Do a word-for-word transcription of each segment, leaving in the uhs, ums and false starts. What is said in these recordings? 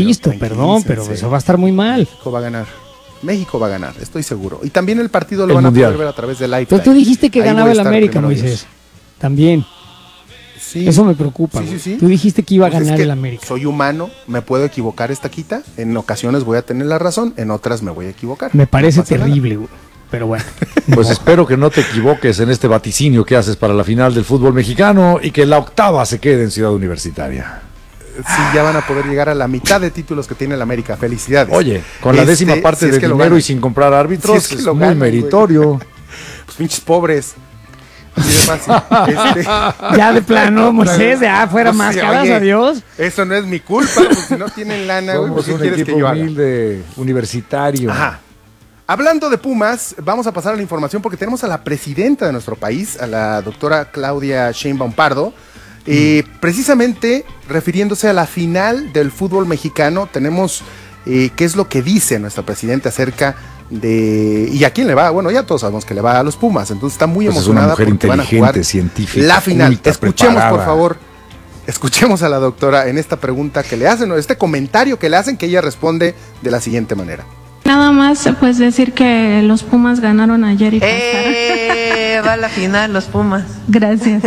insisto, perdón, pero eso va a estar muy mal. México va a ganar. México va a ganar, estoy seguro. Y también el partido lo El van mundial. a poder ver a través de Lifetime. Pero tú dijiste que Ahí ganaba voy a el estar América, primero Moisés. Dios. También. Sí. Eso me preocupa, Sí, güey. sí, sí. Tú dijiste que iba a Pues es ganar que el América. Soy humano, me puedo equivocar esta quita. En ocasiones voy a tener la razón, en otras me voy a equivocar. Me parece No pasa terrible, güey. Pero bueno. Pues espero que no te equivoques en este vaticinio que haces para la final del fútbol mexicano y que la octava se quede en Ciudad Universitaria. nada. Sí, ya van a poder llegar a la mitad de títulos que tiene el América. Felicidades. Oye, con la Este, décima parte si es de que lo dinero ganan. y sin comprar árbitros, Si es que es lo muy ganan, güey. meritorio. Pues pinches pobres. Así de fácil. Este, Ya de plano, Moisés, ya fuera pues, máscaras, oye, adiós. Eso no es mi culpa, pues si no tienen lana, güey, pues Somos ¿qué un quieres equipo que yo haga? humilde, universitario. Ajá. Hablando de Pumas, vamos a pasar a la información porque tenemos a la presidenta de nuestro país, a la doctora Claudia Sheinbaum Pardo, eh, mm. precisamente refiriéndose a la final del fútbol mexicano. Tenemos eh, qué es lo que dice nuestra presidenta acerca de... ¿Y a quién le va? Bueno, ya todos sabemos que le va a los Pumas, entonces está muy Pues emocionada es una mujer porque van a inteligente, jugar científica, la final. culta, Escuchemos, preparada. por favor, escuchemos a la doctora en esta pregunta que le hacen, o este comentario que le hacen, que ella responde de la siguiente manera. Nada más pues decir que los Pumas ganaron ayer y pasaron. ¡Eh! Va a la final los Pumas. Gracias.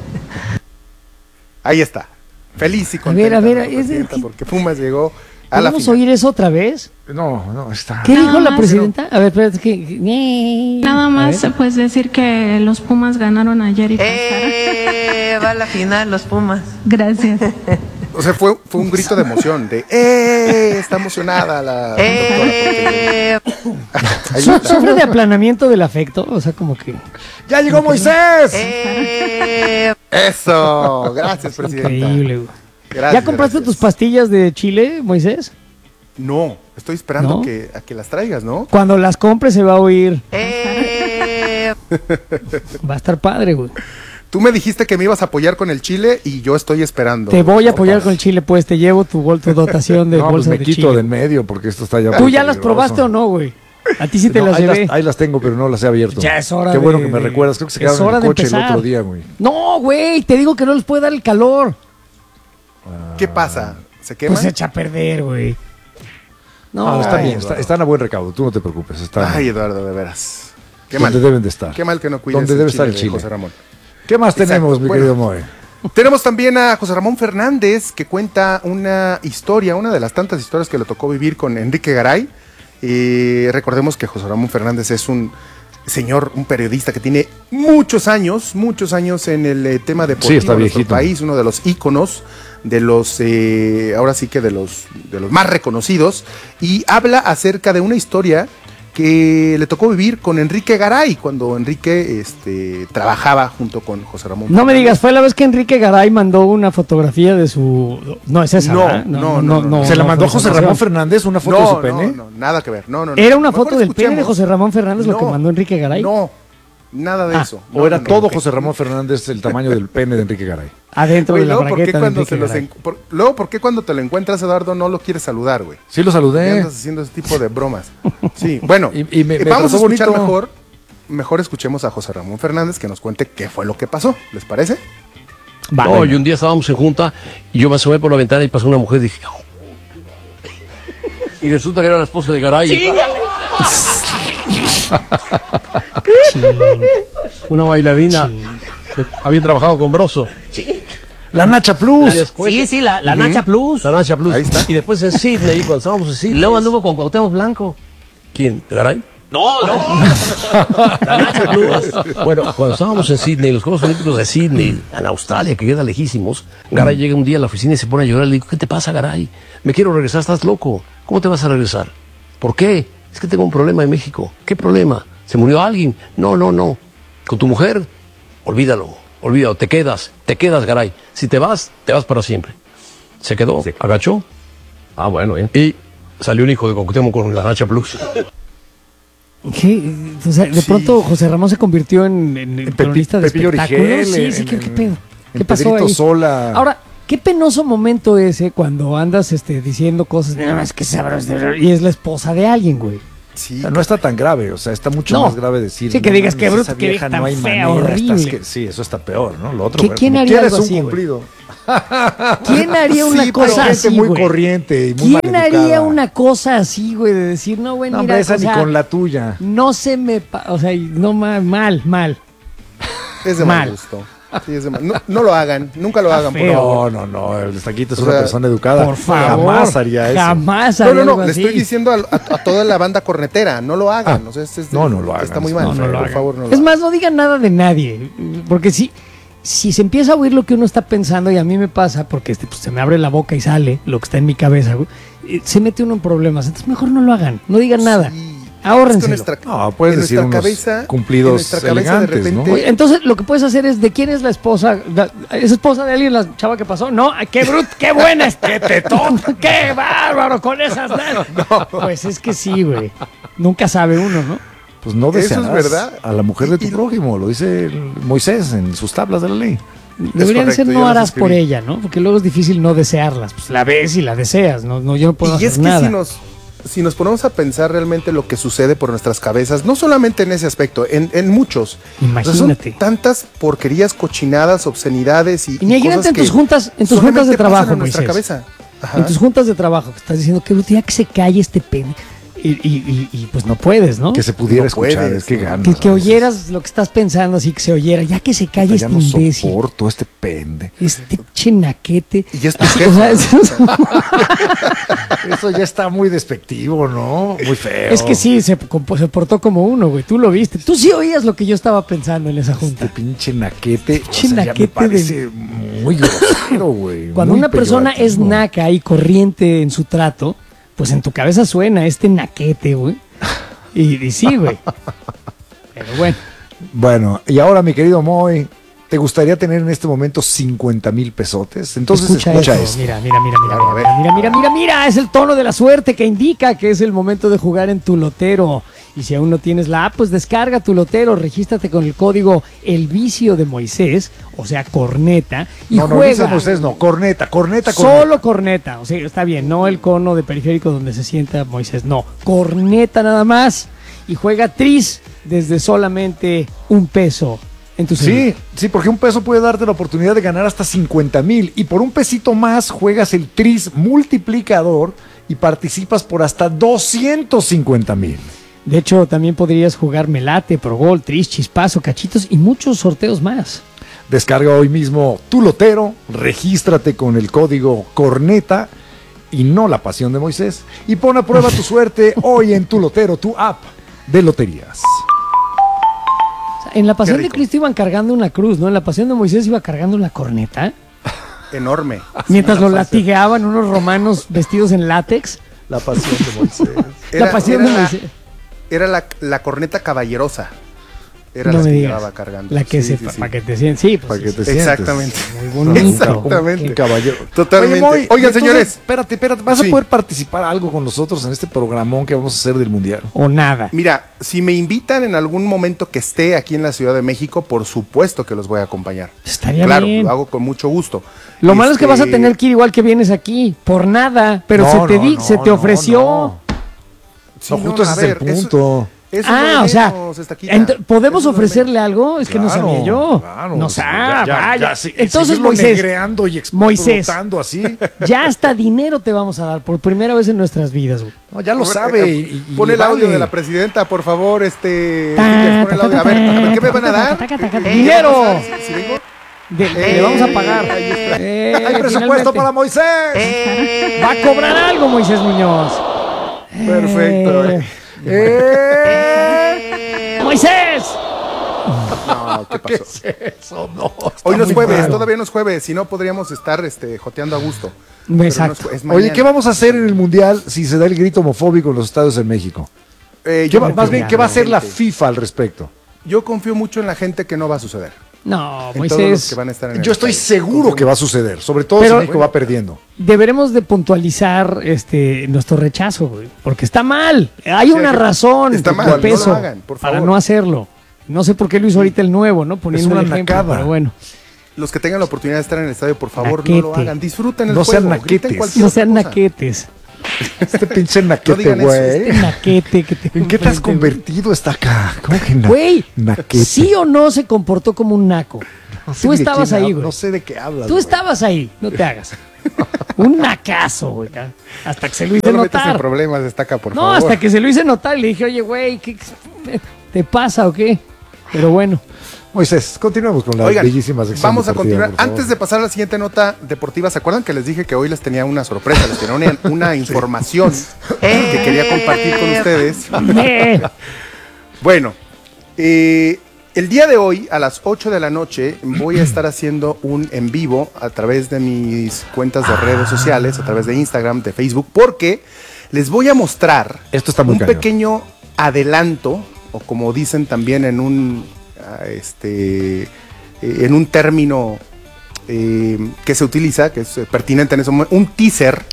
Ahí está. Feliz y A contenta. ver, a ver, la es- presidenta, es- porque Pumas llegó a la ¿Podemos final. oír eso otra vez? No, no, está. ¿Qué Nada dijo la más. presidenta? A ver, espérate, que... Nada A más ver. pues decir que los Pumas ganaron ayer y pasaron. ¡Eh! Va a la final los Pumas. Gracias. O sea, fue, fue un grito de emoción, de ¡eh! Está emocionada la ¡Eh! doctora. Ahí Su- está. ¿Sufre de aplanamiento del afecto? O sea, como que... ¡Ya llegó Moisés! ¡Eh! Eso, gracias, presidenta. Increíble, güey. Gracias, ¿Ya compraste gracias. tus pastillas de Chile, Moisés? No, estoy esperando ¿No? que, a que las traigas, ¿no? Cuando las compres se va a oír. ¡Eh! Va a estar padre, güey. Tú me dijiste que me ibas a apoyar con el Chile y yo estoy esperando. Te voy a ¿no? apoyar Para- con el Chile, pues te llevo tu, bol- tu dotación de No, pues bolsas me de quito Chile. de en medio porque esto está ya. ¿Tú muy ya las peligroso. probaste o no, güey? A ti sí te No, las ahí, llevé. las, ahí las tengo, pero no las he abierto. Ya es hora Qué bueno de- que me de- recuerdas. Creo que se es quedaron hora en de el coche el empezar. otro día, güey. No, güey, te digo que no les puede dar el calor. ¿Qué pasa? ¿Se quema? Pues se echa a perder, güey. No, No, está Ay, bien, Eduardo. está- están a buen recaudo, tú no te preocupes. Están Ay, Eduardo, de veras. Qué donde mal. deben de estar. Qué mal que no cuides Donde el debe Chile estar el de Chile. José Ramón. ¿Qué más Exacto, tenemos, mi bueno. querido Moe? Tenemos también a José Ramón Fernández, que cuenta una historia, una de las tantas historias que le tocó vivir con Enrique Garay. Eh, recordemos que José Ramón Fernández es un señor, un periodista que tiene muchos años, muchos años en el eh, tema deportivo Sí, está de nuestro viejito. país, uno de los íconos, de los, eh, ahora sí que de los, de los más reconocidos, y habla acerca de una historia que le tocó vivir con Enrique Garay, cuando Enrique este, trabajaba junto con José Ramón No me Fernández. digas, fue la vez que Enrique Garay mandó una fotografía de su... No, es esa, No, ¿verdad? no, no, no. ¿Se la no mandó fue José esa Ramón ocasión. Fernández una foto de No, su pene? no, no, nada que ver. No, no, no. ¿Era una Mejor foto del pene de escuchemos. José Ramón Fernández lo No. que mandó Enrique Garay? No, nada de Ah, eso. ¿O No, era no, no, todo que- José Ramón Fernández el tamaño del pene de Enrique Garay? Adentro Güey, de la luego, ¿por qué bragueta de cuando Enrique se los Garay. en- por- luego, ¿por qué cuando te lo encuentras, Eduardo, no lo quieres saludar, güey? Sí lo ¿Por qué saludé. andas haciendo ese tipo de bromas? Sí, bueno, Y- y me- eh, me vamos a trató escuchar bonito. mejor, mejor escuchemos a José Ramón Fernández que nos cuente qué fue lo que pasó, ¿les parece? Va, No, y un día estábamos en junta y yo me asomé por la ventana y pasó una mujer y dije... "Oh". Y resulta que era la esposa de Garay. Una bailarina que había trabajado con Broso. La Nacha Plus. Y después- Sí, sí, la, la Ujú. Nacha Plus. La Nacha Plus. Ahí está. Y después en Sydney, cuando estábamos en Y Sydney. luego anduvo con Cuauhtémoc Blanco. ¿Quién? ¿Garay? No, no. La Nacha Plus. Bueno, cuando estábamos en Sydney, los Juegos Olímpicos de Sydney, en Australia, que queda lejísimos, Garay llega un día a la oficina y se pone a llorar. Le digo, ¿qué te pasa, Garay? Me quiero regresar, estás loco. ¿Cómo te vas a regresar? ¿Por qué? Es que tengo un problema en México. ¿Qué problema? ¿Se murió alguien? No, no, no. ¿Con tu mujer? Olvídalo, olvídalo. Te quedas, te quedas, Garay. Si te vas, te vas para siempre. Se quedó, agachó. Ah, bueno, bien. Y salió un hijo de Cuauhtémoc con la Nacha Plus. ¿Qué? O sea, de Sí. pronto José Ramón se convirtió en, en, en En cronista de Pepillo espectáculos. Origel, Sí, sí, en- ¿qué, qué en- pedo? ¿Qué en pasó Pedrito ahí? Sola. Ahora, qué penoso momento ese cuando andas este, diciendo cosas de, "No, es que sabroso", y es la esposa de alguien, güey. Sí, O sea, no está tan grave, o sea, está mucho No. más grave decir. Sí, que no digas mames, que bruto, esa que vieja tan no hay fea, manera, horrible. estás que- sí, eso está peor, ¿no? Lo otro, ¿Qué- bueno, quién como haría quieras, algo un así, güey? cumplido. ¿Quién haría una Sí, pero cosa gente así, muy güey? corriente y muy ¿Quién maleducada. haría una cosa así, güey? De decir, no, güey, No, mira, hombre, esa o ni sea, con la tuya. no se me... pa- O sea, no, mal, mal, mal. Es de Mal. mal gusto. Sí, es de mal- no, no lo hagan, nunca lo hagan, por feo. favor. No, no, no, el Estaquito es O una sea, persona educada. Por favor. Jamás haría eso. Jamás No, haría no, no, algo le así. estoy diciendo a, a- a toda la banda cornetera, no lo hagan. Ah, o sea, es- es- no, no lo hagan, Está muy es mal, muy No, no lo por hagan. favor, no lo Es hagan. más, no digan nada de nadie. Porque si, si se empieza a oír lo que uno está pensando, y a mí me pasa, porque este, pues, se me abre la boca y sale lo que está en mi cabeza, güey, eh, se mete uno en problemas. Entonces mejor no lo hagan, no digan nada. Sí. Ahórrenselo. Es que nuestra- No, puedes en decir nuestra unos cabeza, cumplidos en nuestra cabeza de elegantes, ¿no? repente- Oye, entonces lo que puedes hacer es, ¿de quién es la esposa? La- ¿Es esposa de alguien la chava que pasó? No, ¡ay, qué brut, qué buena es, qué tetón, qué bárbaro con esas nalgas. Pues es que sí, güey. Nunca sabe uno, ¿no? Pues no Eso es desearás verdad. a la mujer de tu Y- y- prójimo, lo dice el Moisés en sus tablas de la ley. Deberían correcto, ser yo no las harás escribí. por ella, ¿no? Porque luego es difícil no desearlas. Pues la ves y la deseas, no, no yo no puedo Y hacer es que nada. si nos, si nos ponemos a pensar realmente lo que sucede por nuestras cabezas, no solamente en ese aspecto, en, en muchos. Imagínate. O sea, son tantas porquerías, cochinadas, obscenidades y, y Imagínate cosas en tus que juntas, en tus solamente juntas de pasan trabajo, en nuestra Moisés. cabeza. Ajá. En tus juntas de trabajo, que estás diciendo que ya que se calle este pene. Y, y, y, y, pues no puedes, ¿no? Que se pudiera No escuchar, puedes, es que ¿no? ganas. Que, que a veces. oyeras lo que estás pensando, así que se oyera. Ya que se calle Ya este no imbécil. soporto este pende. Este chenaquete. Y ya es tu O jefa. sea, es, Eso ya está muy despectivo, ¿no? Muy feo. es que sí, se, compo- se portó como uno, güey. Tú lo viste. Tú sí oías lo que yo estaba pensando en esa Este junta. pinche naquete. Pinche o sea, ya me naquete parece muy grosero, güey. Cuando muy una persona es peyorativo. naca y corriente en su trato, pues en tu cabeza suena este naquete, güey. Y, y sí, güey. Pero bueno. Bueno, y ahora, mi querido Moy, ¿te gustaría tener en este momento cincuenta mil pesotes? Entonces escucha, escucha, eso. esto. Mira, mira, mira, mira, Claro, a mira, mira, mira, mira, mira, es el tono de la suerte que indica que es el momento de jugar en tu lotero. Y si aún no tienes la app, pues descarga tu lotero, regístrate con el código El Vicio de Moisés, o sea, corneta, y No, no, juega. dices Moisés, no, corneta, corneta, corneta. Solo corneta, o sea, está bien, no el cono de periférico donde se sienta Moisés, no, corneta nada más, y juega tris desde solamente un peso en tu celular. Sí, sí, porque un peso puede darte la oportunidad de ganar hasta cincuenta mil y por un pesito más juegas el tris multiplicador y participas por hasta doscientos cincuenta mil. De hecho, también podrías jugar Melate, Pro Gol, Tris, Chispazo, Cachitos y muchos sorteos más. Descarga hoy mismo tu lotero, regístrate con el código corneta y no la pasión de Moisés y pon a prueba tu suerte hoy en tu lotero, tu app de loterías. O sea, en la Pasión Qué de rico. Cristo iban cargando una cruz, ¿no? En la Pasión de Moisés iba cargando una corneta, Enorme. mientras lo latigaban unos romanos vestidos en látex. La pasión de Moisés. Era- la Pasión era de la- Moisés. Era la, la corneta caballerosa. Era No la me que digas. llevaba cargando. La que Sí, se, sí, sí. para que te sientas. Sí, pues. Para que sí, te sí. sientes. Exactamente. Muy bonito. Exactamente. Un caballero. Totalmente. Moy, Oigan, y entonces, señores. Espérate, espérate. ¿Vas Sí. a poder participar algo con nosotros en este programón que vamos a hacer del Mundial? O nada. Mira, si me invitan en algún momento que esté aquí en la Ciudad de México, por supuesto que los voy a acompañar. Estaría Claro, bien. lo hago con mucho gusto. Lo malo es que Este, vas a tener que ir igual que vienes aquí, por nada, pero No, se te no, di, no, se te no, ofreció. no. sí, No, justo ese a es el ver, eso- punto. eso Ah, no o sea, menos, Estaquita. ent- ¿podemos Eso es lo ofrecerle algo? Es que no Claro, sabía yo. claro, no sí, sabe, ya, ya, vaya. ya, sí, Entonces, seguirlo Moisés, negreando y Moisés. explotando así. ya hasta dinero te vamos a dar por primera vez en nuestras vidas, güey. No, ya lo menos. sabe. Eh, y- y- Pon y el audio vale. de la presidenta, por favor, este. Ta, Silvia, pon el ta, audio. A ta, ver, a ver, ta, ¿qué me van a ta, dar? ta, ta, ta, ta, Eh, ¡dinero! ¿qué va a pasar si- si vengo? De- Eh, le vamos a pagar. ahí está. Eh, Hay presupuesto finalmente. para Moisés. Eh, Va a cobrar algo, Moisés Muñoz. Perfecto. Eh, ¡Eh! eh, ¡Moisés! No, ¿qué ¿Qué pasó? es eso? No, está Hoy no es muy jueves, malo. todavía no es jueves, si no podríamos estar este, joteando a gusto. Pero no es Exacto. jue- es Oye, mañana. ¿qué vamos a hacer en el Mundial si se da el grito homofóbico en los estadios en México? Eh, ¿Qué yo, va- confío, más bien, ¿qué va a hacer la gente. FIFA al respecto? yo confío mucho en la gente que no va a suceder. No, En todos los Moisés. que van a estar en el Yo estoy estadio. seguro Confío que va a suceder, sobre todo Pero- si México va perdiendo. Deberemos de puntualizar este nuestro rechazo, güey, porque está mal. Hay Sí, una que- razón está de mal, no lo peso hagan, por para favor. no hacerlo. No sé por qué lo hizo ahorita el nuevo, ¿no? Poniendo una el ejemplo, nacada. pero bueno. Los que tengan la oportunidad de estar en el estadio, por favor, no lo Naquete. hagan. Disfruten el No sean juego. naquetes. griten cualquier No sean otra cosa. naquetes. Este pinche No naquete, digan eso, güey. Este naquete que te ¿En qué te has enfrente, convertido hasta acá? ¿Cómo que na Güey, naquete? ¿sí o no se comportó como un naco? No sé Tú ni de estabas quién ahí, hablas, güey. No sé de qué hablas. Tú güey. estabas ahí, no te hagas. Un nacazo, güey. Hasta que se lo hice No lo metas en notar. problemas, destaca, por No, favor. hasta que se lo hice notar y le dije, oye, güey, ¿qué qué te pasa o qué? Pero bueno. Moisés, continuamos con la Oigan, bellísima sección vamos a deportiva, continuar. por favor. Antes de pasar a la siguiente nota deportiva, ¿se acuerdan que les dije que hoy les tenía una sorpresa? Les tenía una, una información que quería compartir con ustedes. Eh, Bueno, eh, el día de hoy, a las ocho de la noche, voy a estar haciendo un en vivo a través de mis cuentas de redes sociales, a través de Instagram, de Facebook, porque les voy a mostrar Esto está muy un cañón. pequeño adelanto, o como dicen también en un, ah, este, eh, en un término eh, que se utiliza, que es eh, pertinente en ese momento, un teaser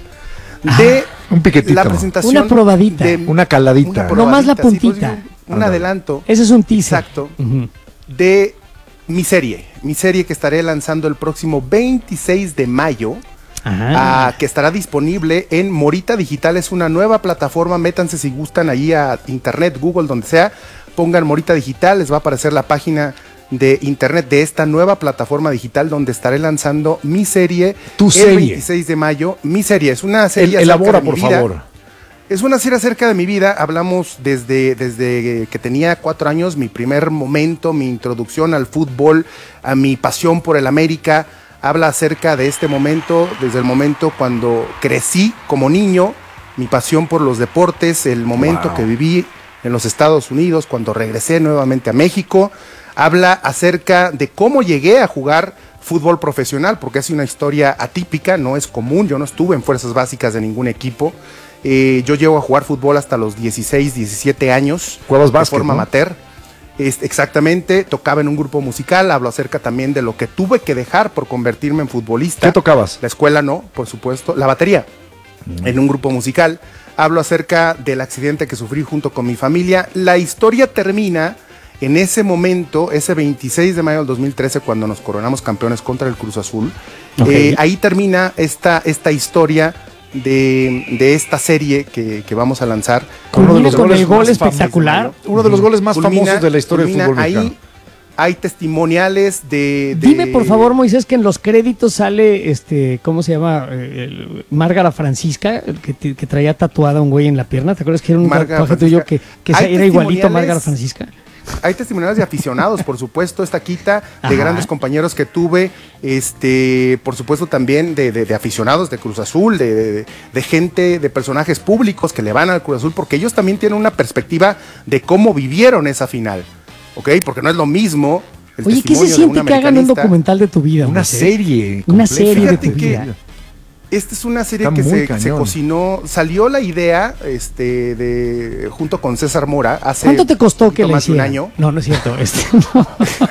de un piquetito. la presentación. Una probadita. de- Una caladita. una Nomás la probadita, sí, pues, puntita. un- un Ándale. adelanto. ese es un teaser. Exacto. Ujú. De mi serie, mi serie que estaré lanzando el próximo veintiséis de mayo, Ajá. ah, que estará disponible en Morita Digital. Es una nueva plataforma, métanse si gustan ahí a internet, Google, donde sea, pongan Morita Digital, les va a aparecer la página de internet de esta nueva plataforma digital donde estaré lanzando mi serie Tu el serie. veintiséis de mayo. Mi serie es una serie El- acerca elabora, de mi por vida. favor. Es una serie acerca de mi vida. Hablamos desde, desde que tenía cuatro años, mi primer momento, mi introducción al fútbol, a mi pasión por el América. Habla acerca de este momento, desde el momento cuando crecí como niño, mi pasión por los deportes, el momento Wow. que viví en los Estados Unidos, cuando regresé nuevamente a México. Habla acerca de cómo llegué a jugar fútbol profesional, porque es una historia atípica, no es común. Yo no estuve en fuerzas básicas de ningún equipo. Eh, yo llego a jugar fútbol hasta los dieciséis, diecisiete años. Jugabas de básquet, forma ¿no? amateur. Es- exactamente, tocaba en un grupo musical. Hablo acerca también de lo que tuve que dejar por convertirme en futbolista. ¿Qué tocabas? La escuela no, por supuesto. La batería, en un grupo musical. Hablo acerca del accidente que sufrí junto con mi familia. La historia termina en ese momento, ese veintiséis de mayo del dos mil trece, cuando nos coronamos campeones contra el Cruz Azul. Ok. Eh, ahí termina esta, esta historia de, de esta serie que, que vamos a lanzar. Culmina Uno de los con goles el gol más espectacular. Uno de los goles más Culmina- famosos de la historia del culmina fútbol ahí. mexicano. Hay testimoniales de, de- Dime por favor, Moisés, que en los créditos sale, este, ¿cómo se llama? Eh, el- Márgara Francisca, el que, te- que traía tatuada un güey en la pierna. ¿Te acuerdas que era un Márgara tatuaje tuyo que, Francisca. que Hay era igualito a testimoniales- Márgara Francisca? Hay testimoniales de aficionados, por supuesto, esta quita, de Ajá. grandes compañeros que tuve, este, por supuesto también de, de- de aficionados de Cruz Azul, de, de- de gente, de personajes públicos que le van al Cruz Azul, porque ellos también tienen una perspectiva de cómo vivieron esa final, ¿ok? Porque no es lo mismo el Oye, ¿qué se testimonio de siente un que hagan un americanista. documental de tu vida? Una Moisés? serie. Una completa. serie de Fíjate tu que- vida. Esta es una serie Está que muy se, se cañón. cocinó, salió la idea, este, de junto con César Mora hace ¿Cuánto te costó un que poquito le más de un hicieran? año. No, no es cierto. Este, no.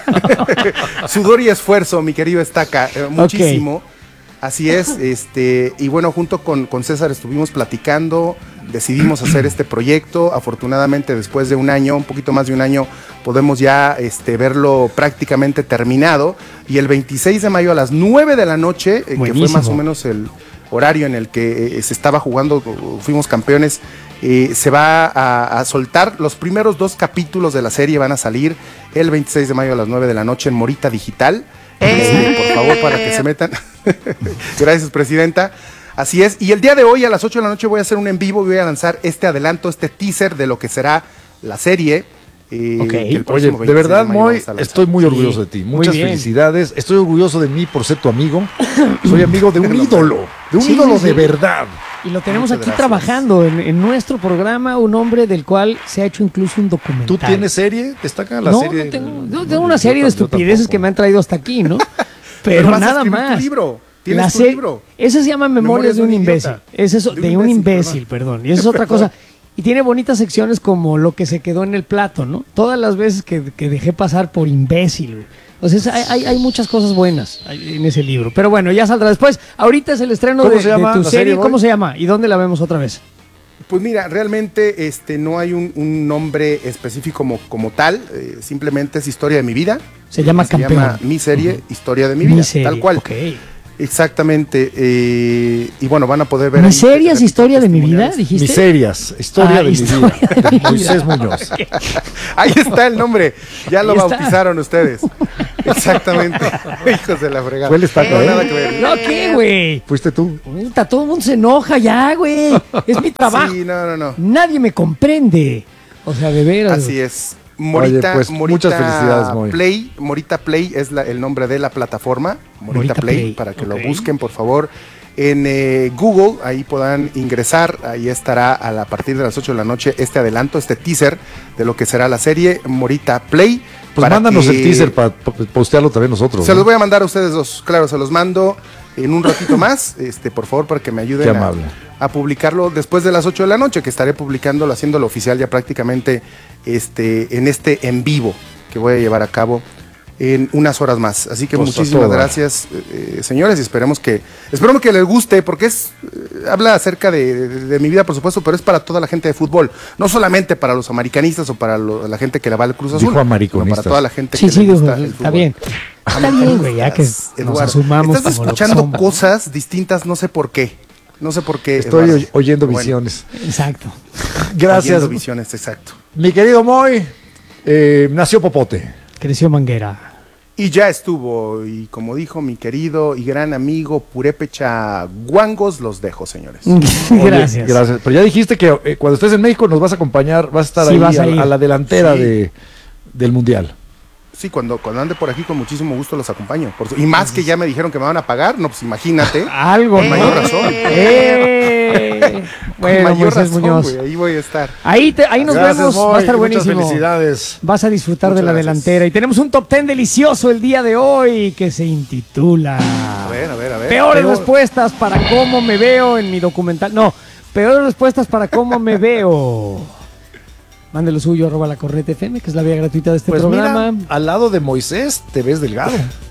Sudor y esfuerzo, mi querido Estaca, eh, muchísimo. Así es, este, y bueno, junto con, con César estuvimos platicando, decidimos hacer este proyecto. Afortunadamente, después de un año, un poquito más de un año, podemos ya este, verlo prácticamente terminado. Y el veintiséis de mayo a las nueve de la noche, eh, que fue Buenísimo. más o menos el horario en el que eh, se estaba jugando, o fuimos campeones, eh, se va a, a soltar. Los primeros dos capítulos de la serie van a salir el veintiséis de mayo a las nueve de la noche en Morita Digital. Este, por favor, para que se metan. Gracias, presidenta. Así es. Y el día de hoy a las ocho de la noche voy a hacer un en vivo y voy a lanzar este adelanto, este teaser de lo que será la serie. eh, Ok. que el Oye, próximo de veintiséis verdad, mayo Moy, vamos a lanzar. estoy muy Sí, orgulloso de ti. muy Muchas bien. felicidades. Estoy orgulloso de mí por ser tu amigo. Soy amigo de un ídolo, de un Sí, ídolo sí, de sí. verdad. Y lo tenemos Muchas aquí gracias. trabajando en, en nuestro programa, un hombre del cual se ha hecho incluso un documental. ¿Tú tienes serie? ¿Destaca la no, serie? no tengo, yo tengo una serie de Yo tam- yo estupideces tampoco. que me han traído hasta aquí, ¿no? Pero, vas a nada escribir tu más. libro. Tienes La tu se- libro. Ese se llama Memorias, de un, imbécil. idiota. Ese es De un de un imbécil, imbécil, perdón. Y esa es otra Perdón. cosa. Y tiene bonitas secciones como lo que se quedó en el plato, ¿no? Todas las veces que, que dejé pasar por imbécil, güey. O sea, es- hay, hay, hay muchas cosas buenas en ese libro. Pero bueno, ya saldrá después. Ahorita es el estreno ¿Cómo de, se llama de tu la serie. serie, Boy? ¿Cómo se llama? ¿Y dónde la vemos otra vez? Pues mira, realmente este, no hay un, un nombre específico como, como tal, eh, simplemente es historia de mi vida. Se llama Se Campeón. llama mi serie, historia de mi Mi vida, serie, tal cual. ok. Exactamente. Eh, y bueno, van a poder ver. ¿Miserias, historia de mi vida? testimoniales. ¿Dijiste? Miserias, historia Ah, de historia mi vida. de mi De Moisés vida. Muñoz. Ahí está el nombre. Ya lo Ahí está. bautizaron ustedes. Exactamente. Hijos de la fregada. Fue el estaca, No, ¿eh? nada que ver. No, ¿qué, güey? ¿Fuiste tú? Puta, todo el mundo se enoja ya, güey. Es mi trabajo. Sí, no, no, no. Nadie me comprende. O sea, de veras. Así es. Morita, Oye, pues, Morita muchas felicidades, Moy. Play. Morita Play es la- el nombre de la plataforma. Morita, Morita Play, Play, para que ok. lo busquen, por favor. En eh, Google, ahí podrán ingresar. Ahí estará a, la, a partir de las ocho de la noche este adelanto, este teaser de lo que será la serie Morita Play. Pues para mándanos que- el teaser para postearlo también nosotros. Se ¿no? los voy a mandar a ustedes dos. Claro, se los mando en un ratito más. Este, por favor, para que me ayuden Qué a, amable. a publicarlo después de las ocho de la noche, que estaré publicándolo, haciéndolo oficial ya prácticamente este, en este en vivo que voy a llevar a cabo en unas horas más. Así que Pues, muchísimas a toda. gracias, eh, señores, y esperemos que, esperemos que les guste, porque es, eh, habla acerca de, de- de mi vida, por supuesto, pero es para toda la gente de fútbol, no solamente para los americanistas o para lo- la gente que le va al Cruz Azul, Dijo sino americanistas. para toda la gente Sí, que sí, le digo, gusta el está fútbol. bien. Está bien, güey, ya que nos Eduardo, asumamos estás como lo que escuchando somos. cosas distintas, no sé por qué. No sé por qué. Estoy Eduardo. oy- oyendo Bueno, visiones. Exacto. Gracias. oyendo visiones, exacto. Mi querido Moy, eh, nació Popote. Creció Manguera. Y ya estuvo, y como dijo mi querido y gran amigo Purépecha Guangos, los dejo, señores. Oye, Gracias. Gracias. Pero ya dijiste que eh, cuando estés en México nos vas a acompañar, vas a estar Sí, ahí vas a, a ir. a la delantera Sí. de, del Mundial. Sí, cuando, cuando ande por aquí con muchísimo gusto los acompaño. Por su- y más que ya me dijeron que me van a pagar, no, pues imagínate. Algo, Con ¿no? mayor razón. ¡Eh! Con Bueno, mayor Moisés razón, Muñoz. güey, ahí voy a estar. Ahí, te- ahí nos Gracias, vemos. Moy, Va a estar muchas buenísimo. felicidades. Vas a disfrutar Muchas de la gracias. delantera. Y tenemos un top ten delicioso el día de hoy que se intitula A ver, a ver, a ver. Peores Peor- respuestas para cómo me veo en mi documental. No, peores respuestas para cómo me veo. Mande lo suyo, arroba la corneta F M, que es la vía gratuita de este Pues programa. mira, al lado de Moisés te ves delgado.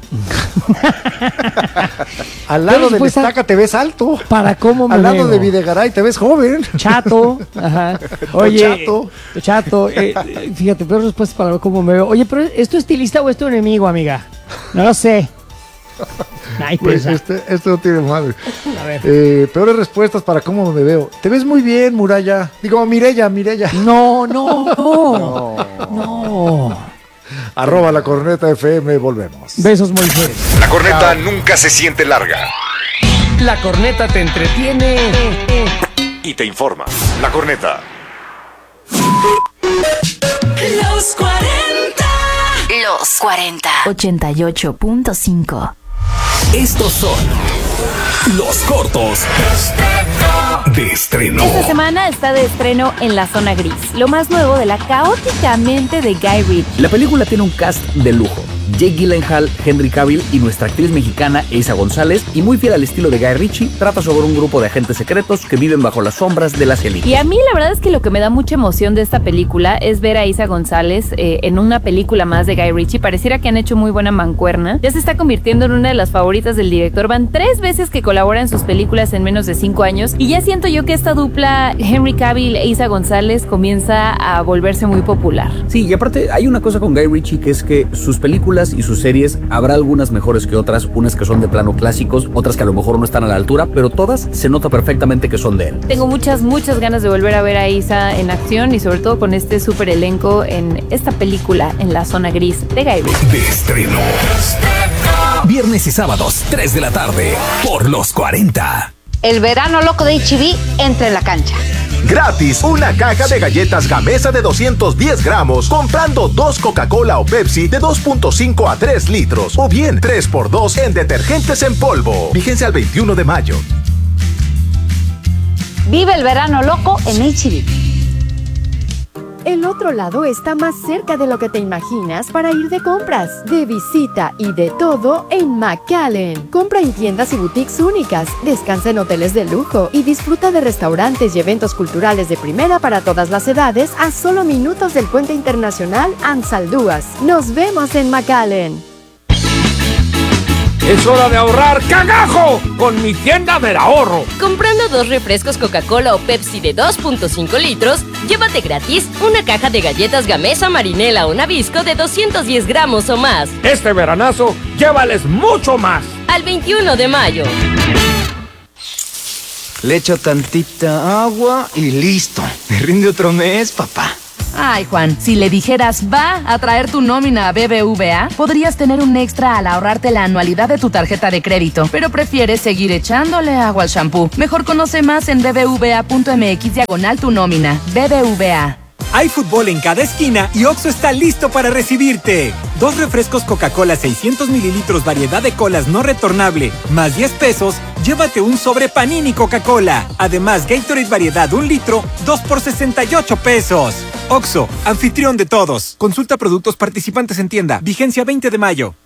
Al Pero lado de después a- Estaca te ves alto. Para cómo me Al lado veo. de Videgaray te ves joven. Chato, ajá. O Oye, chato. eh, chato, eh, eh, fíjate, peor respuesta para cómo me veo. Oye, pero ¿es tu estilista o es tu enemigo, amiga? No lo sé. Ay, Pues pues, este, este no tiene madre. a ver. Eh, peores respuestas para cómo me veo. Te ves muy bien, Muralla. Digo, Mirella, Mirella. No, no, no. No. Arroba la corneta F M, volvemos. Besos, Moisés. La corneta nunca se siente larga La corneta te entretiene. y te informa. La corneta. Los cuarenta. Los cuarenta. ochenta y ocho punto cinco. Estos son los cortos de estreno. Esta semana está de estreno en La Zona Gris, lo más nuevo de la caótica mente de Guy Ritchie. La película tiene un cast de lujo. Jake Gyllenhaal, Henry Cavill y nuestra actriz mexicana Eiza González, y muy fiel al estilo de Guy Ritchie, trata sobre un grupo de agentes secretos que viven bajo las sombras de las élites. Y a mí la verdad es que lo que me da mucha emoción de esta película es ver a Eiza González eh, en una película más de Guy Ritchie. Pareciera que han hecho muy buena mancuerna. Ya se está convirtiendo en una de las favoritas del director. Van tres veces que colabora en sus películas en menos de cinco años. Y ya siento yo que esta dupla Henry Cavill e Eiza González comienza a volverse muy popular. Sí, y aparte hay una cosa con Guy Ritchie, que es que sus películas y sus series habrá algunas mejores que otras, unas que son de plano clásicos, otras que a lo mejor no están a la altura, pero todas se nota perfectamente que son de él. Tengo muchas, muchas ganas de volver a ver a Eiza en acción y sobre todo con este súper elenco en esta película en La Zona Gris de Guy Ritchie. De estreno. Viernes y sábados, tres de la tarde, por los cuarenta. El verano loco de H E B entra en la cancha. Gratis, una caja de galletas Gamesa de doscientos diez gramos, comprando dos Coca-Cola o Pepsi de dos punto cinco a tres litros, o bien tres por dos en detergentes en polvo. Vigencia al veintiuno de mayo. Vive el verano loco en H E B. El otro lado está más cerca de lo que te imaginas para ir de compras, de visita y de todo en McAllen. Compra en tiendas y boutiques únicas, descansa en hoteles de lujo y disfruta de restaurantes y eventos culturales de primera para todas las edades a solo minutos del puente internacional Ansaldúas. Nos vemos en McAllen. Es hora de ahorrar cagajo con mi tienda del ahorro. Comprando dos refrescos Coca-Cola o Pepsi de dos punto cinco litros, llévate gratis una caja de galletas Gamesa, Marinela o Nabisco de doscientos diez gramos o más. Este veranazo, llévales mucho más. al veintiuno de mayo. Le echo tantita agua y listo. Me rinde otro mes, papá. Ay, Juan, si le dijeras va a traer tu nómina a B B V A, podrías tener un extra al ahorrarte la anualidad de tu tarjeta de crédito, pero prefieres seguir echándole agua al shampoo. Mejor conoce más en bbva.mx diagonal tu nómina. B B V A. Hay fútbol en cada esquina y Oxxo está listo para recibirte. Dos refrescos Coca-Cola seiscientos mililitros variedad de colas no retornable, más diez pesos, llévate un sobre Panini Coca-Cola. Además, Gatorade variedad un litro, dos por sesenta y ocho pesos. Oxxo, anfitrión de todos. Consulta productos participantes en tienda. Vigencia veinte de mayo.